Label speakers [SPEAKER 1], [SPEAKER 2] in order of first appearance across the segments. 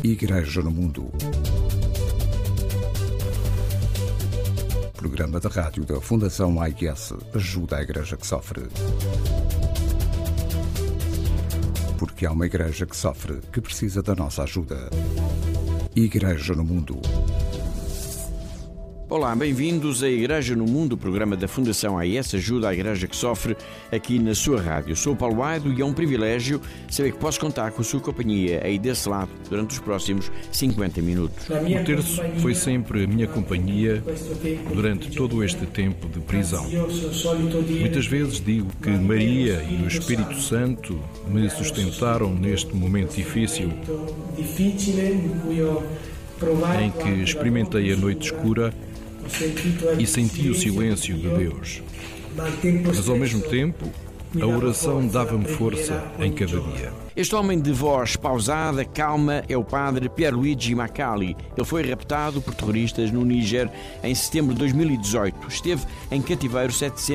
[SPEAKER 1] Igreja no Mundo. Programa da rádio da Fundação AIS ajuda a Igreja que sofre. Porque há uma Igreja que sofre, que precisa da nossa ajuda. Igreja no Mundo.
[SPEAKER 2] Olá, bem-vindos à Igreja no Mundo, o programa da Fundação AIS ajuda a Igreja que sofre, aqui na sua rádio. Sou o Paulo Aido e é um privilégio saber que posso contar com a sua companhia aí desse lado durante os próximos 50 minutos.
[SPEAKER 3] O terço foi sempre a minha companhia durante todo este tempo de prisão. Muitas vezes digo que Maria e o Espírito Santo me sustentaram neste momento difícil, em que experimentei a noite escura e senti o silêncio de Deus. Mas ao mesmo tempo, a oração dava-me força em cada dia.
[SPEAKER 2] Este homem de voz pausada, calma, é o padre Pierluigi Macali. Ele foi raptado por terroristas no Níger em setembro de 2018. Esteve em cativeiro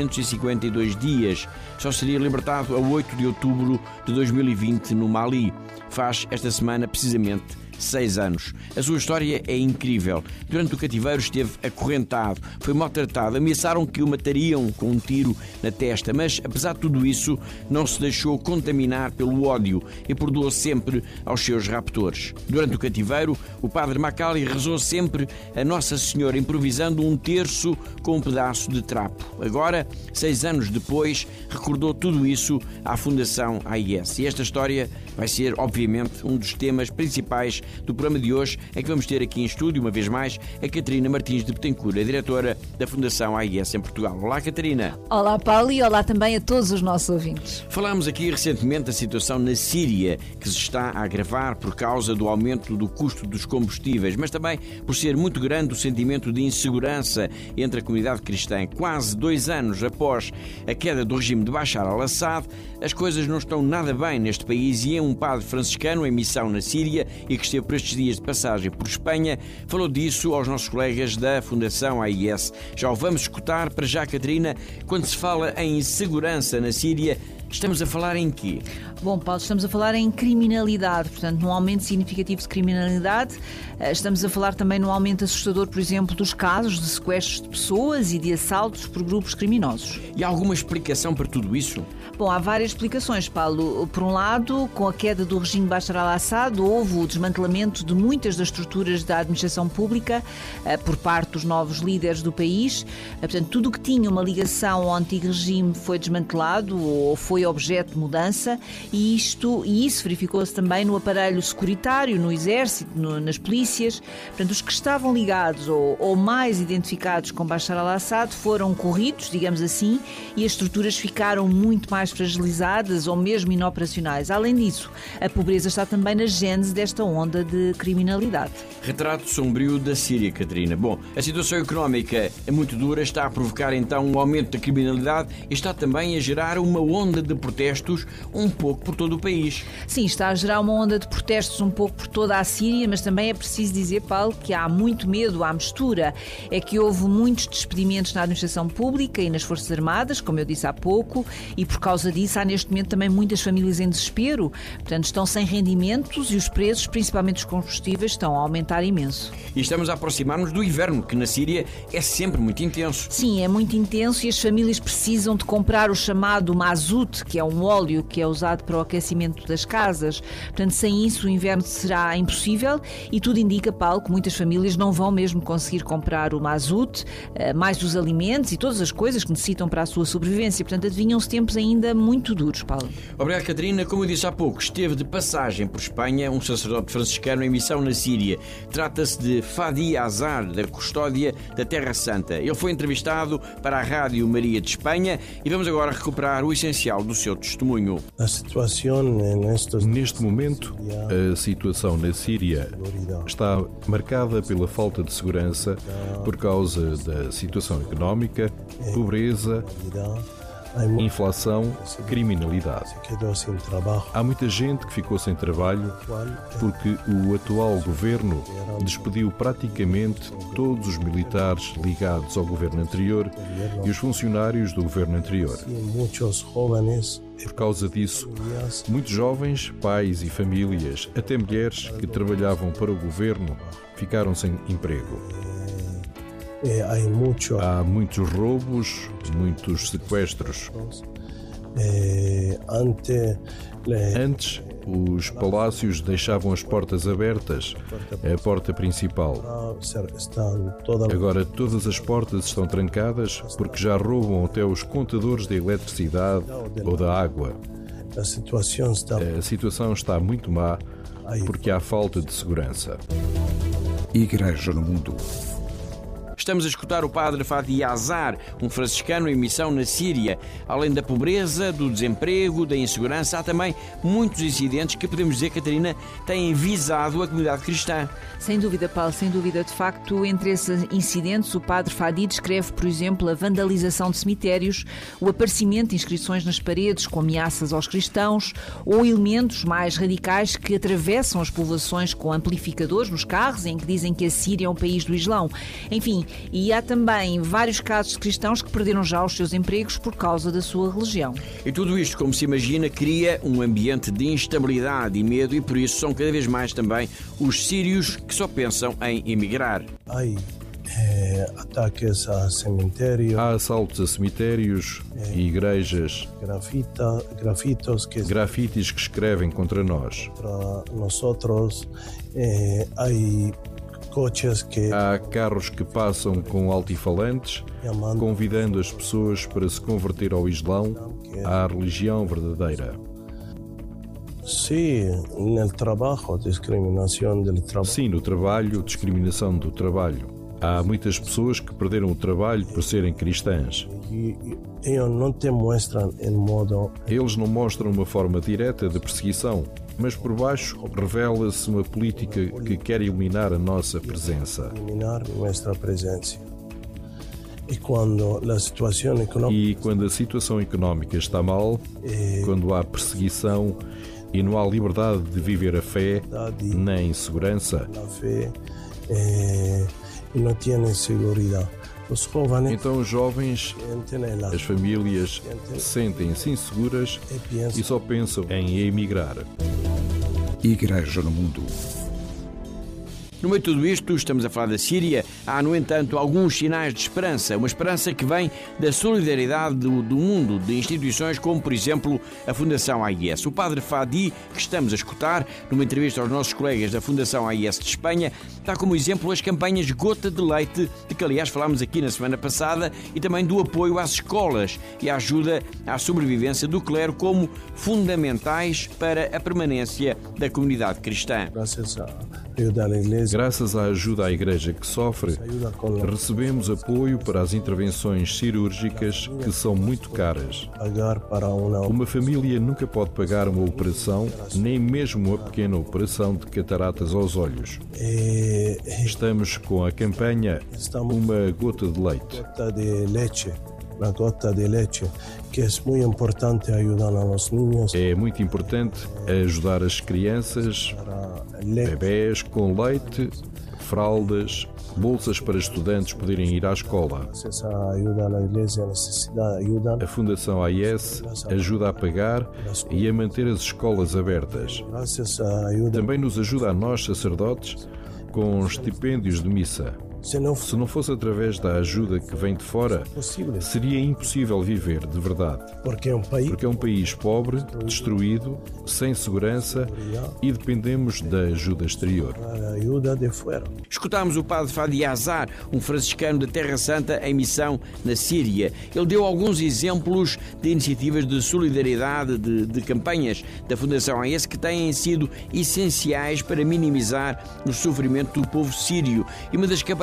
[SPEAKER 2] 752 dias. Só seria libertado a 8 de outubro de 2020 no Mali. Faz esta semana precisamente 6 anos. A sua história é incrível. Durante o cativeiro esteve acorrentado, foi maltratado, ameaçaram que o matariam com um tiro na testa, mas apesar de tudo isso não se deixou contaminar pelo ódio e perdoou sempre aos seus raptores. Durante o cativeiro, o padre Macali rezou sempre a Nossa Senhora, improvisando um terço com um pedaço de trapo. Agora, 6 anos depois, recordou tudo isso à Fundação AIS. E esta história vai ser, obviamente, um dos temas principais do programa de hoje, em que vamos ter aqui em estúdio, uma vez mais, a Catarina Martins de Betancourt, a diretora da Fundação AIS em Portugal. Olá, Catarina.
[SPEAKER 4] Olá, Paulo, e olá também a todos os nossos ouvintes.
[SPEAKER 2] Falámos aqui recentemente da situação na Síria, que se está a agravar por causa do aumento do custo dos combustíveis, mas também por ser muito grande o sentimento de insegurança entre a comunidade cristã. Quase 2 anos após a queda do regime de Bashar al-Assad, as coisas não estão nada bem neste país e um padre franciscano em missão na Síria e que esteve por estes dias de passagem por Espanha, falou disso aos nossos colegas da Fundação AIS. Já o vamos escutar. Para já, Catarina, quando se fala em insegurança na Síria, estamos a falar em quê?
[SPEAKER 4] Bom, Paulo, estamos a falar em criminalidade, portanto, num aumento significativo de criminalidade. Estamos a falar também num aumento assustador, por exemplo, dos casos de sequestros de pessoas e de assaltos por grupos criminosos.
[SPEAKER 2] E há alguma explicação para tudo isso?
[SPEAKER 4] Bom, há várias explicações, Paulo. Por um lado, com a queda do regime Bashar al-Assad, houve o desmantelamento de muitas das estruturas da administração pública por parte dos novos líderes do país. Portanto, tudo o que tinha uma ligação ao antigo regime foi desmantelado ou foi objeto de mudança e isso verificou-se também no aparelho securitário, no exército, nas polícias. Portanto, os que estavam ligados ou mais identificados com Bashar al-Assad foram corridos, digamos assim, e as estruturas ficaram muito mais fragilizadas ou mesmo inoperacionais. Além disso, a pobreza está também na gênese desta onda de criminalidade.
[SPEAKER 2] Retrato sombrio da Síria, Catarina. Bom, a situação económica é muito dura, está a provocar então um aumento da criminalidade e está também a gerar uma onda de protestos um pouco por todo o país.
[SPEAKER 4] Sim, está a gerar uma onda de protestos um pouco por toda a Síria, mas também é preciso dizer, Paulo, que há muito medo à mistura. É que houve muitos despedimentos na administração pública e nas Forças Armadas, como eu disse há pouco, e por causa disso há neste momento também muitas famílias em desespero. Portanto, estão sem rendimentos e os preços, principalmente os combustíveis, estão a aumentar imenso.
[SPEAKER 2] E estamos a aproximar-nos do inverno, que na Síria é sempre muito intenso.
[SPEAKER 4] Sim, é muito intenso e as famílias precisam de comprar o chamado mazout, que é um óleo que é usado para o aquecimento das casas. Portanto, sem isso o inverno será impossível e tudo indica, Paulo, que muitas famílias não vão mesmo conseguir comprar o mazout, mais os alimentos e todas as coisas que necessitam para a sua sobrevivência. Portanto, adivinham-se tempos ainda muito duros, Paulo.
[SPEAKER 2] Obrigado, Catarina. Como eu disse há pouco, esteve de passagem por Espanha um sacerdote franciscano em missão na Síria. Trata-se de Fadi Azar, da Custódia da Terra Santa. Ele foi entrevistado para a Rádio Maria de Espanha e vamos agora recuperar o essencial do seu testemunho.
[SPEAKER 3] Neste momento, a situação na Síria está marcada pela falta de segurança por causa da situação económica, pobreza inflação, criminalidade. Há muita gente que ficou sem trabalho porque o atual governo despediu praticamente todos os militares ligados ao governo anterior e os funcionários do governo anterior. Por causa disso, muitos jovens, pais e famílias, até mulheres que trabalhavam para o governo, ficaram sem emprego. Há muitos roubos, muitos sequestros. Antes, os palácios deixavam as portas abertas, a porta principal. Agora todas as portas estão trancadas porque já roubam até os contadores da eletricidade ou da água. A situação está muito má porque há falta de segurança.
[SPEAKER 1] Igreja no Mundo.
[SPEAKER 2] Estamos a escutar o padre Fadi Azar, um franciscano em missão na Síria. Além da pobreza, do desemprego, da insegurança, há também muitos incidentes que podemos dizer, Catarina, têm visado a comunidade cristã.
[SPEAKER 4] Sem dúvida, Paulo, sem dúvida. De facto, entre esses incidentes, o padre Fadi descreve, por exemplo, a vandalização de cemitérios, o aparecimento de inscrições nas paredes com ameaças aos cristãos ou elementos mais radicais que atravessam as povoações com amplificadores nos carros, em que dizem que a Síria é um país do Islão. Enfim, e há também vários casos de cristãos que perderam já os seus empregos por causa da sua religião.
[SPEAKER 2] E tudo isto, como se imagina, cria um ambiente de instabilidade e medo, e por isso são cada vez mais também os sírios que só pensam em emigrar.
[SPEAKER 3] Há assaltos a cemitérios e igrejas, grafites que escrevem contra nós. Há carros que passam com altifalantes, convidando as pessoas para se converter ao Islão, à religião verdadeira. Sim, no trabalho, discriminação do trabalho. Há muitas pessoas que perderam o trabalho por serem cristãs. Eles não mostram uma forma direta de perseguição, mas por baixo revela-se uma política que quer eliminar a nossa presença. E quando a situação económica está mal, quando há perseguição e não há liberdade de viver a fé, nem segurança, então os jovens, as famílias, sentem-se inseguras e só pensam em emigrar.
[SPEAKER 1] Igreja no Mundo.
[SPEAKER 2] No meio de tudo isto, estamos a falar da Síria, há, no entanto, alguns sinais de esperança. Uma esperança que vem da solidariedade do mundo, de instituições como, por exemplo, a Fundação AIS. O padre Fadi, que estamos a escutar, numa entrevista aos nossos colegas da Fundação AIS de Espanha, dá como exemplo as campanhas Gota de Leite, de que, aliás, falámos aqui na semana passada, e também do apoio às escolas e a ajuda à sobrevivência do clero como fundamentais para a permanência da comunidade cristã.
[SPEAKER 3] Graças à ajuda à Igreja que sofre, recebemos apoio para as intervenções cirúrgicas que são muito caras. Uma família nunca pode pagar uma operação, nem mesmo uma pequena operação de cataratas aos olhos. Estamos com a campanha Uma Gota de Leite.
[SPEAKER 5] Uma gota de leite, que é muito importante ajudar os niños.
[SPEAKER 3] É muito importante ajudar as crianças, bebés com leite, fraldas, bolsas para estudantes poderem ir à escola. A Fundação AIS ajuda a pagar e a manter as escolas abertas. Também nos ajuda a nós, sacerdotes, com estipêndios de missa. Se não fosse através da ajuda que vem de fora, seria impossível viver de verdade. Porque é um país pobre, destruído, sem segurança e dependemos da ajuda exterior.
[SPEAKER 2] Escutámos o padre Fadi Azar, um franciscano da Terra Santa em missão na Síria. Ele deu alguns exemplos de iniciativas de solidariedade, de campanhas da Fundação AIS que têm sido essenciais para minimizar o sofrimento do povo sírio. E uma das campanhas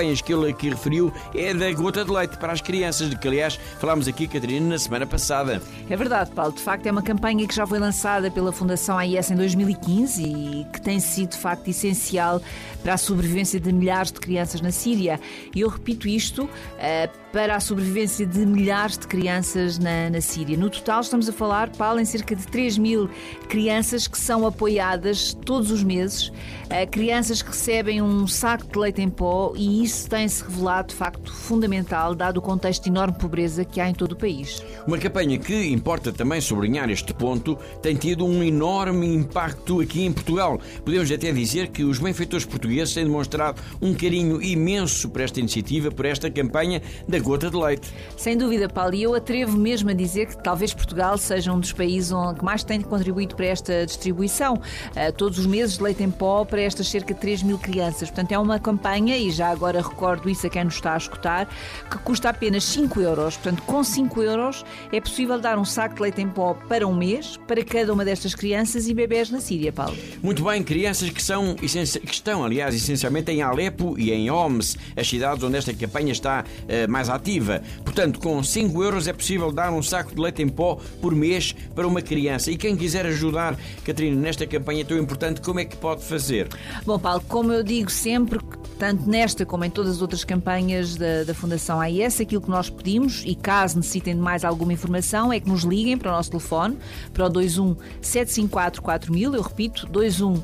[SPEAKER 2] campanhas que ele aqui referiu é da gota de leite para as crianças, de que aliás falámos aqui, Catarina, na semana passada.
[SPEAKER 4] É verdade, Paulo. De facto, é uma campanha que já foi lançada pela Fundação AIS em 2015 e que tem sido, de facto, essencial para a sobrevivência de milhares de crianças na Síria. E eu repito isto, para a sobrevivência de milhares de crianças na Síria. No total, estamos a falar, Paulo, em cerca de 3.000 crianças que são apoiadas todos os meses, crianças que recebem um saco de leite em pó, e isso tem-se revelado, de facto, fundamental, dado o contexto de enorme pobreza que há em todo o país.
[SPEAKER 2] Uma campanha que, importa também sublinhar este ponto, tem tido um enorme impacto aqui em Portugal. Podemos até dizer que os benfeitores portugueses têm demonstrado um carinho imenso por esta iniciativa, por esta campanha da gota de leite.
[SPEAKER 4] Sem dúvida, Paulo, e eu atrevo mesmo a dizer que talvez Portugal seja um dos países que mais tem contribuído para esta distribuição. Todos os meses de leite em pó para estas cerca de 3.000 crianças. Portanto, é uma campanha, e já agora recordo isso a quem nos está a escutar, que custa apenas 5 euros. Portanto, com 5 euros é possível dar um saco de leite em pó para um mês, para cada uma destas crianças e bebés na Síria, Paulo.
[SPEAKER 2] Muito bem, crianças que estão, aliás, essencialmente em Alepo e em Homs, as cidades onde esta campanha está mais ativa. Portanto, com 5 euros é possível dar um saco de leite em pó por mês para uma criança. E quem quiser ajudar, Catarina, nesta campanha tão importante, como é que pode fazer?
[SPEAKER 4] Bom, Paulo, como eu digo sempre, tanto nesta como em todas as outras campanhas da Fundação AIS, aquilo que nós pedimos, e caso necessitem de mais alguma informação, é que nos liguem para o nosso telefone, para o 21 754 4000, eu repito, 21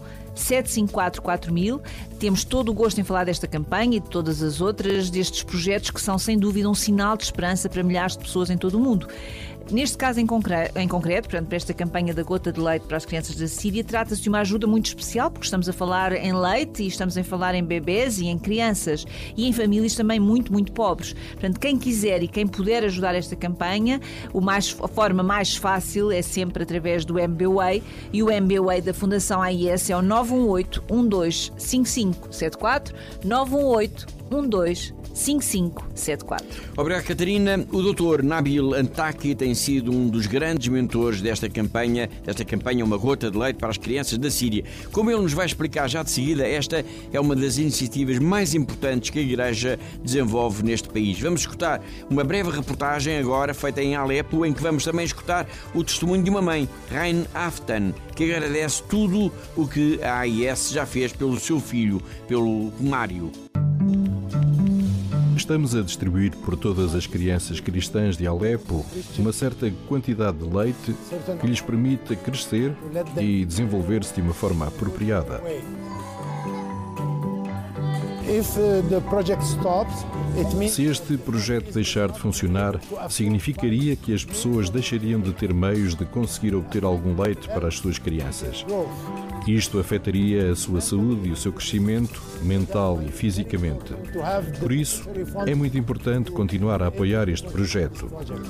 [SPEAKER 4] 754 4000. Temos todo o gosto em falar desta campanha e de todas as outras, destes projetos que são sem dúvida um sinal de esperança para milhares de pessoas em todo o mundo. Neste caso em concreto, portanto, para esta campanha da gota de leite para as crianças da Síria, trata-se de uma ajuda muito especial, porque estamos a falar em leite e estamos a falar em bebés e em crianças e em famílias também muito, muito pobres. Portanto, quem quiser e quem puder ajudar esta campanha, a forma mais fácil é sempre através do MBWay, e o MBWay da Fundação AIS é o 918 125574, 918 125574.
[SPEAKER 2] Obrigado, Catarina. O Dr. Nabil Antaki tem sido um dos grandes mentores desta campanha, Uma Gota de Leite para as Crianças da Síria. Como ele nos vai explicar já de seguida, esta é uma das iniciativas mais importantes que a Igreja desenvolve neste país. Vamos escutar uma breve reportagem agora feita em Alepo, em que vamos também escutar o testemunho de uma mãe, Rain Aftan, que agradece tudo o que a AIS já fez pelo seu filho, pelo Mário.
[SPEAKER 3] Estamos a distribuir por todas as crianças cristãs de Alepo uma certa quantidade de leite que lhes permita crescer e desenvolver-se de uma forma apropriada. Se este projeto deixar de funcionar, significaria que as pessoas deixariam de ter meios de conseguir obter algum leite para as suas crianças. Isto afetaria a sua saúde e o seu crescimento mental e fisicamente. Por isso, é muito importante continuar a apoiar este projeto.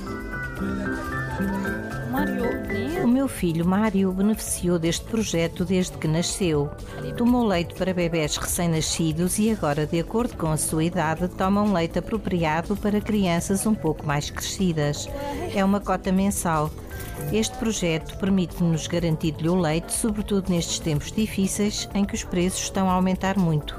[SPEAKER 6] O meu filho Mário beneficiou deste projeto desde que nasceu. Tomou leite para bebés recém-nascidos e agora, de acordo com a sua idade, toma um leite apropriado para crianças um pouco mais crescidas. É uma cota mensal. Este projeto permite-nos garantir-lhe o leite, sobretudo nestes tempos difíceis em que os preços estão a aumentar muito.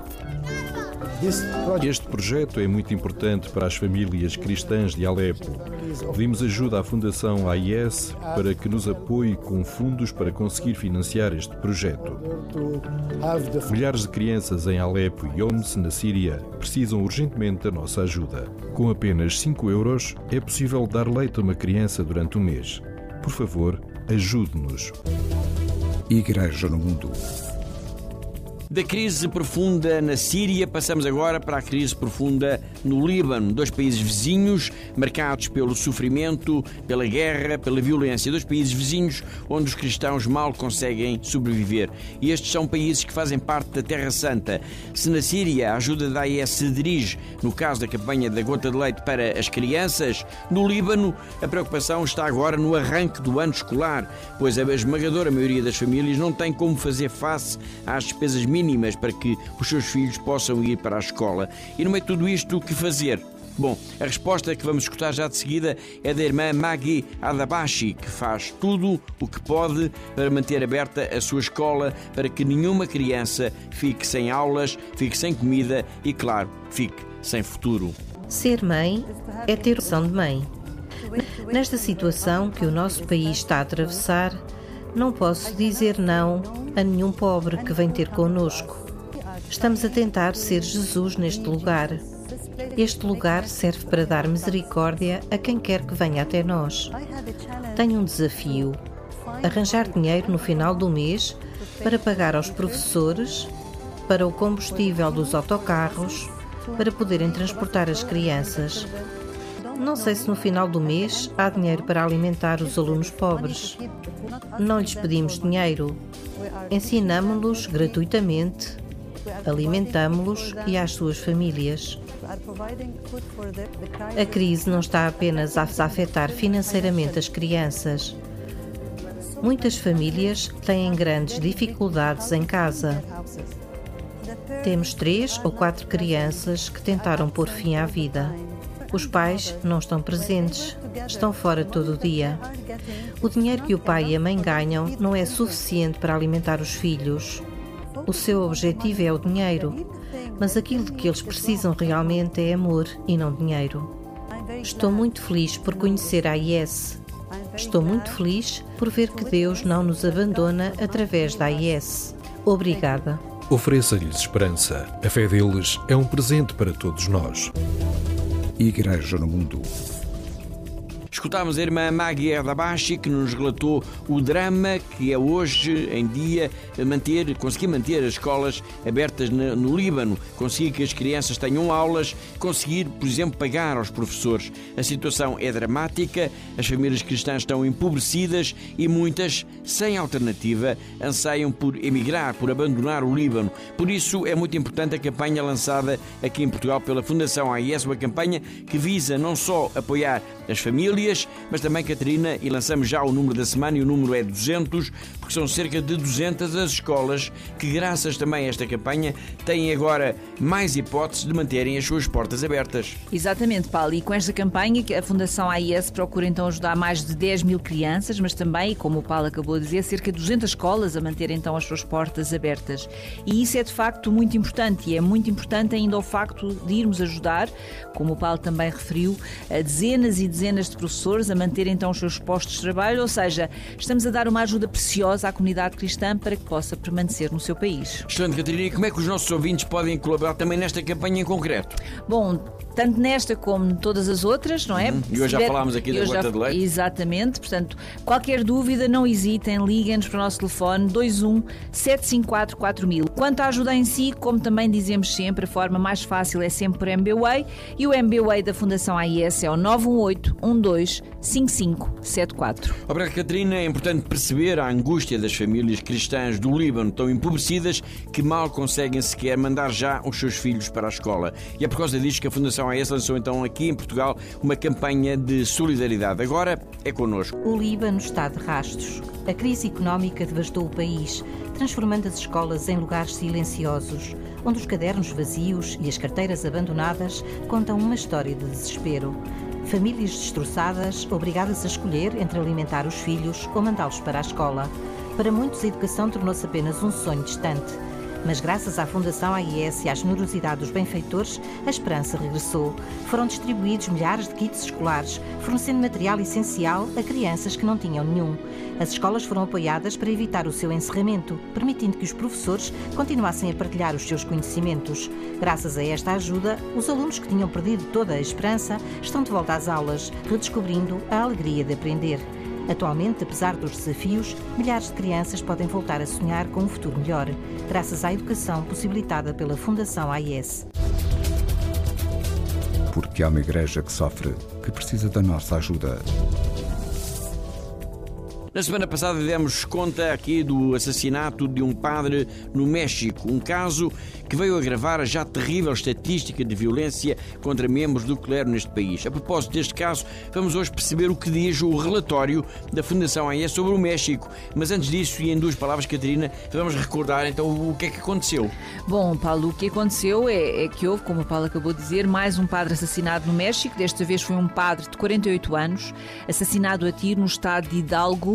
[SPEAKER 3] Este projeto é muito importante para as famílias cristãs de Alepo. Pedimos ajuda à Fundação AIS para que nos apoie com fundos para conseguir financiar este projeto. Milhares de crianças em Alepo e Homs, na Síria, precisam urgentemente da nossa ajuda. Com apenas 5 euros, é possível dar leite a uma criança durante um mês. Por favor, ajude-nos.
[SPEAKER 1] Igreja no Mundo.
[SPEAKER 2] Da crise profunda na Síria, passamos agora para a crise profunda no Líbano. 2 países vizinhos, marcados pelo sofrimento, pela guerra, pela violência. 2 países vizinhos onde os cristãos mal conseguem sobreviver. E estes são países que fazem parte da Terra Santa. Se na Síria a ajuda da AIS se dirige, no caso da campanha da gota de leite para as crianças, no Líbano a preocupação está agora no arranque do ano escolar, pois a esmagadora maioria das famílias não tem como fazer face às despesas mínimas para que os seus filhos possam ir para a escola. E no meio de tudo isto, o que fazer? Bom, a resposta que vamos escutar já de seguida é da irmã Maggie Adabashi, que faz tudo o que pode para manter aberta a sua escola, para que nenhuma criança fique sem aulas, fique sem comida e, claro, fique sem futuro.
[SPEAKER 6] Ser mãe é ter opção de mãe. Nesta situação que o nosso país está a atravessar, não posso dizer não a nenhum pobre que vem ter connosco. Estamos a tentar ser Jesus neste lugar. Este lugar serve para dar misericórdia a quem quer que venha até nós. Tenho um desafio: arranjar dinheiro no final do mês para pagar aos professores, para o combustível dos autocarros, para poderem transportar as crianças. Não sei se no final do mês há dinheiro para alimentar os alunos pobres. Não lhes pedimos dinheiro. Ensinamo-los gratuitamente, alimentamo-los e às suas famílias. A crise não está apenas a afetar financeiramente as crianças. Muitas famílias têm grandes dificuldades em casa. Temos 3 ou 4 crianças que tentaram pôr fim à vida. Os pais não estão presentes, estão fora todo o dia. O dinheiro que o pai e a mãe ganham não é suficiente para alimentar os filhos. O seu objetivo é o dinheiro, mas aquilo de que eles precisam realmente é amor e não dinheiro. Estou muito feliz por conhecer a AIS. Estou muito feliz por ver que Deus não nos abandona através da AIS. Obrigada.
[SPEAKER 3] Ofereça-lhes esperança. A fé deles é um presente para todos nós.
[SPEAKER 1] Igreja no Mundo.
[SPEAKER 2] Escutámos a irmã Maggie Erdabashi, que nos relatou o drama que é hoje em dia conseguir manter as escolas abertas no Líbano, conseguir que as crianças tenham aulas, conseguir, por exemplo, pagar aos professores. A situação é dramática, as famílias cristãs estão empobrecidas e muitas, sem alternativa, anseiam por emigrar, por abandonar o Líbano. Por isso é muito importante a campanha lançada aqui em Portugal pela Fundação AIS, uma campanha que visa não só apoiar as famílias, mas também, Catarina, e lançamos já o número da semana, e o número é 200, porque são cerca de 200 as escolas que, graças também a esta campanha, têm agora mais hipóteses de manterem as suas portas abertas.
[SPEAKER 4] Exatamente, Paulo, e com esta campanha a Fundação AIS procura então ajudar mais de 10 mil crianças, mas também, como o Paulo acabou de dizer, cerca de 200 escolas a manterem então as suas portas abertas. E isso é de facto muito importante, e é muito importante ainda o facto de irmos ajudar, como o Paulo também referiu, a dezenas e dezenas de professores a manter então os seus postos de trabalho, ou seja, estamos a dar uma ajuda preciosa à comunidade cristã para que possa permanecer no seu país.
[SPEAKER 2] Excelente, Catarina. E como é que os nossos ouvintes podem colaborar também nesta campanha em concreto?
[SPEAKER 4] Bom, tanto nesta como todas as outras, não é?
[SPEAKER 2] E hoje já falámos aqui da gota de leite.
[SPEAKER 4] Exatamente, portanto, qualquer dúvida, não hesitem, liguem-nos para o nosso telefone 21 754 4000. Quanto à ajuda em si, como também dizemos sempre, a forma mais fácil é sempre por MBWay, e o MBWay da Fundação AIS é o 918 12 5574.
[SPEAKER 2] Obrigado, Catarina. É importante perceber a angústia das famílias cristãs do Líbano, tão empobrecidas que mal conseguem sequer mandar já os seus filhos para a escola. E é por causa disto que a Fundação AIS lançou então aqui em Portugal uma campanha de solidariedade. Agora é connosco.
[SPEAKER 6] O Líbano está de rastos. A crise económica devastou o país, transformando as escolas em lugares silenciosos, onde os cadernos vazios e as carteiras abandonadas contam uma história de desespero. Famílias destroçadas, obrigadas a escolher entre alimentar os filhos ou mandá-los para a escola. Para muitos, a educação tornou-se apenas um sonho distante. Mas graças à Fundação AIS e à generosidade dos benfeitores, a esperança regressou. Foram distribuídos milhares de kits escolares, fornecendo material essencial a crianças que não tinham nenhum. As escolas foram apoiadas para evitar o seu encerramento, permitindo que os professores continuassem a partilhar os seus conhecimentos. Graças a esta ajuda, os alunos que tinham perdido toda a esperança estão de volta às aulas, redescobrindo a alegria de aprender. Atualmente, apesar dos desafios, milhares de crianças podem voltar a sonhar com um futuro melhor, graças à educação possibilitada pela Fundação AIS.
[SPEAKER 1] Porque há uma igreja que sofre, que precisa da nossa ajuda.
[SPEAKER 2] Na semana passada demos conta aqui do assassinato de um padre no México, um caso que veio agravar a já terrível estatística de violência contra membros do clero neste país. A propósito deste caso, vamos hoje perceber o que diz o relatório da Fundação AIS sobre o México. Mas antes disso, e em 2 palavras, Catarina, vamos recordar então o que é que aconteceu.
[SPEAKER 4] Bom, Paulo, o que aconteceu é que houve, como o Paulo acabou de dizer, mais um padre assassinado no México. Desta vez foi um padre de 48 anos, assassinado a tiro no estado de Hidalgo,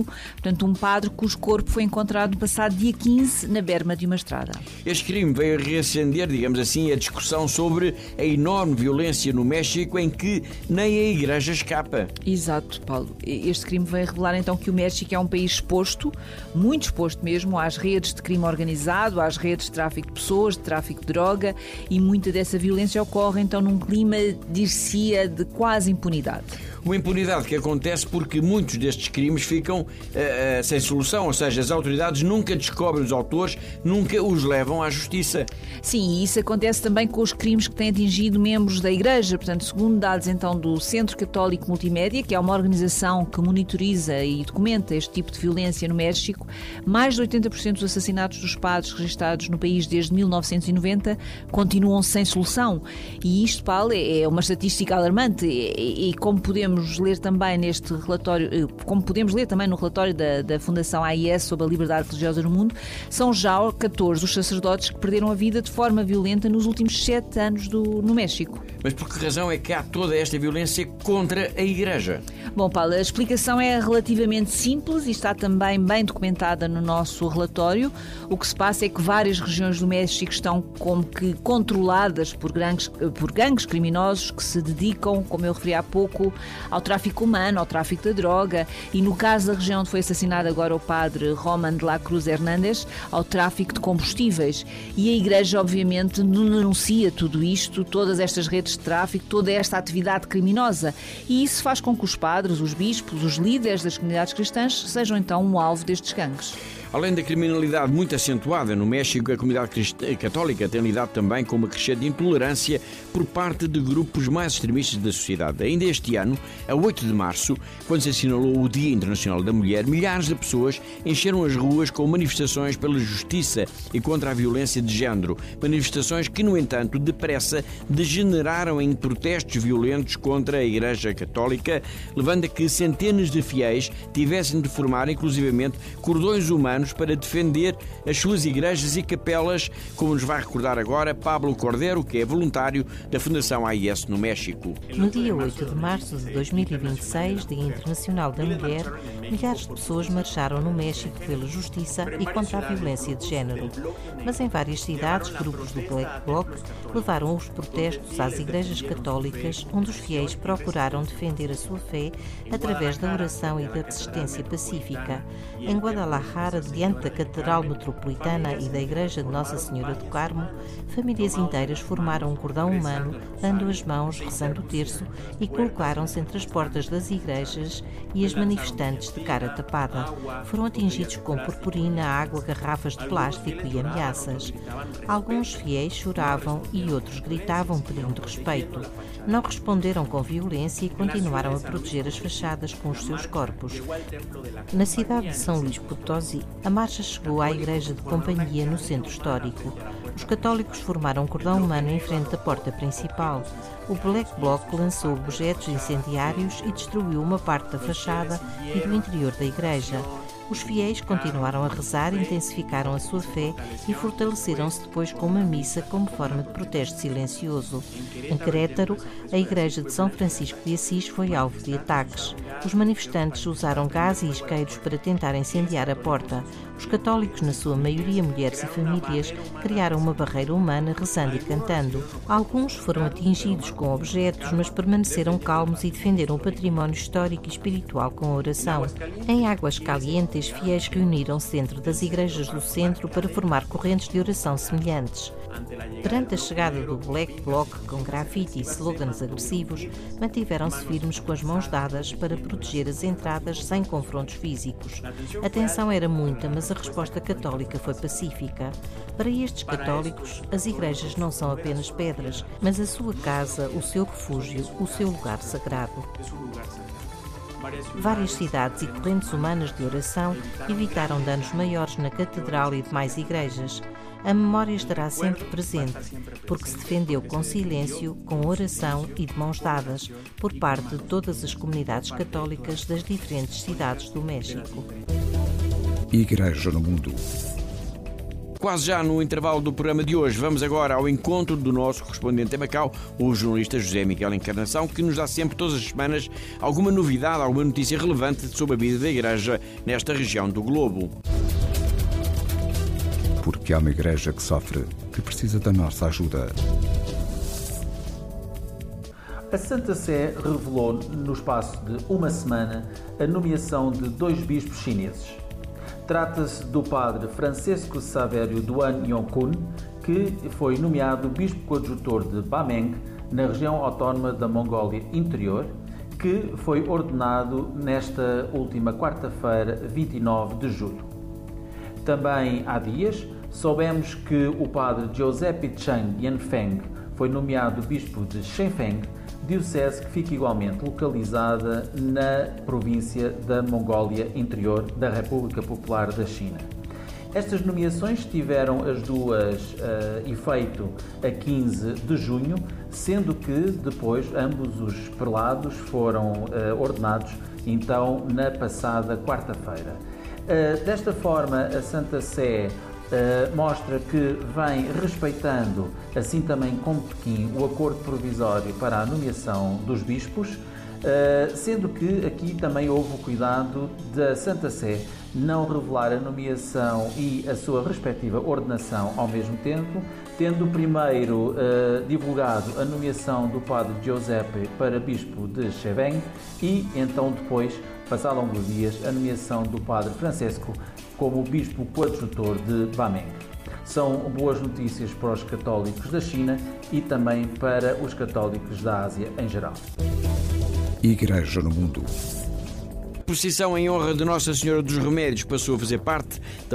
[SPEAKER 4] portanto um padre cujo corpo foi encontrado no passado dia 15 na berma de uma estrada.
[SPEAKER 2] Este crime veio reacender, digamos assim, a discussão sobre a enorme violência no México, em que nem a Igreja escapa.
[SPEAKER 4] Exato, Paulo. Este crime veio revelar então que o México é um país exposto, muito exposto mesmo, às redes de crime organizado, às redes de tráfico de pessoas, de tráfico de droga, e muita dessa violência ocorre então num clima, dir-se-ia, de quase impunidade.
[SPEAKER 2] Uma impunidade que acontece porque muitos destes crimes ficam sem solução, ou seja, as autoridades nunca descobrem os autores, nunca os levam à justiça.
[SPEAKER 4] Sim, e isso acontece também com os crimes que têm atingido membros da Igreja. Portanto, segundo dados então do Centro Católico Multimédia, que é uma organização que monitoriza e documenta este tipo de violência no México, mais de 80% dos assassinatos dos padres registados no país desde 1990 continuam sem solução. E isto, Paulo, é uma estatística alarmante e como podemos ler também neste relatório, como podemos ler também no relatório da Fundação AIS sobre a liberdade religiosa no mundo, são já 14 os sacerdotes que perderam a vida de forma violenta nos últimos 7 anos no México.
[SPEAKER 2] Mas por que razão é que há toda esta violência contra a Igreja?
[SPEAKER 4] Bom, Paulo, a explicação é relativamente simples e está também bem documentada no nosso relatório. O que se passa é que várias regiões do México estão como que controladas por gangues criminosos que se dedicam, como eu referi há pouco, ao tráfico humano, ao tráfico da droga e, no caso da região onde foi assassinado agora o padre Roman de la Cruz Hernández, ao tráfico de combustíveis. E a Igreja, obviamente, denuncia tudo isto, todas estas redes de tráfico, toda esta atividade criminosa. E isso faz com que os padres, os bispos, os líderes das comunidades cristãs sejam então um alvo destes gangues.
[SPEAKER 2] Além da criminalidade muito acentuada no México, a comunidade católica tem lidado também com uma crescente intolerância por parte de grupos mais extremistas da sociedade. Ainda este ano, a 8 de março, quando se assinalou o Dia Internacional da Mulher, milhares de pessoas encheram as ruas com manifestações pela justiça e contra a violência de género. Manifestações que, no entanto, depressa degeneraram em protestos violentos contra a Igreja Católica, levando a que centenas de fiéis tivessem de formar, inclusivamente, cordões humanos para defender as suas igrejas e capelas, como nos vai recordar agora Pablo Cordero, que é voluntário da Fundação AIS no México.
[SPEAKER 6] No dia 8 de março de 2026, Dia Internacional da Mulher, milhares de pessoas marcharam no México pela justiça e contra a violência de género. Mas em várias cidades, grupos do Black Bloc levaram os protestos às igrejas católicas, onde os fiéis procuraram defender a sua fé através da oração e da resistência pacífica. Em Guadalajara, diante da Catedral Metropolitana e da Igreja de Nossa Senhora do Carmo, famílias inteiras formaram um cordão humano, dando as mãos, rezando o terço e colocaram-se entre as portas das igrejas e as manifestantes de cara tapada. Foram atingidos com purpurina, água, garrafas de plástico e ameaças. Alguns fiéis choravam e outros gritavam pedindo respeito. Não responderam com violência e continuaram a proteger as fachadas com os seus corpos. Na cidade de São Luís Potosí, a marcha chegou à Igreja de Companhia no centro histórico. Os católicos formaram um cordão humano em frente da porta principal. O Black Bloc lançou objetos incendiários e destruiu uma parte da fachada e do interior da igreja. Os fiéis continuaram a rezar, intensificaram a sua fé e fortaleceram-se depois com uma missa como forma de protesto silencioso. Em Querétaro, a igreja de São Francisco de Assis foi alvo de ataques. Os manifestantes usaram gás e isqueiros para tentar incendiar a porta. Os católicos, na sua maioria mulheres e famílias, criaram uma barreira humana rezando e cantando. Alguns foram atingidos com objetos, mas permaneceram calmos e defenderam o património histórico e espiritual com a oração. Em Águas Calientes, fiéis reuniram-se dentro das igrejas do centro para formar correntes de oração semelhantes. Perante a chegada do Black Bloc com grafite e slogans agressivos, mantiveram-se firmes com as mãos dadas para proteger as entradas sem confrontos físicos. A tensão era muita, mas a resposta católica foi pacífica. Para estes católicos, as igrejas não são apenas pedras, mas a sua casa, o seu refúgio, o seu lugar sagrado. Várias cidades e correntes humanas de oração evitaram danos maiores na catedral e demais igrejas. A memória estará sempre presente, porque se defendeu com silêncio, com oração e de mãos dadas, por parte de todas as comunidades católicas das diferentes cidades do México.
[SPEAKER 1] Igreja no Mundo.
[SPEAKER 2] Quase já no intervalo do programa de hoje, vamos agora ao encontro do nosso correspondente em Macau, o jornalista José Miguel Encarnação, que nos dá sempre, todas as semanas, alguma novidade, alguma notícia relevante sobre a vida da Igreja nesta região do globo.
[SPEAKER 1] Porque há uma Igreja que sofre, que precisa da nossa ajuda.
[SPEAKER 7] A Santa Sé revelou, no espaço de uma semana, a nomeação de 2 bispos chineses. Trata-se do padre Francisco Savério Duan Yongkun, que foi nomeado bispo coadjutor de Bameng, na região autónoma da Mongólia Interior, que foi ordenado nesta última quarta-feira, 29 de julho. Também há dias, soubemos que o padre Giuseppe Chen Yanfeng foi nomeado bispo de Shenzhen, diocese que fica igualmente localizada na província da Mongólia Interior da República Popular da China. Estas nomeações tiveram as duas efeito a 15 de junho, sendo que depois ambos os prelados foram ordenados então na passada quarta-feira. Desta forma, a Santa Sé mostra que vem respeitando, assim também como Pequim, o acordo provisório para a nomeação dos bispos, sendo que aqui também houve o cuidado da Santa Sé não revelar a nomeação e a sua respectiva ordenação ao mesmo tempo, tendo primeiro divulgado a nomeação do padre Giuseppe para bispo de Shenzhen e então depois, passado alguns dias, a nomeação do padre Francisco como bispo coadjutor de Bameng. São boas notícias para os católicos da China e também para os católicos da Ásia em geral.
[SPEAKER 1] Igreja no mundo.
[SPEAKER 2] A procissão em honra de Nossa Senhora dos Remédios passou a fazer parte da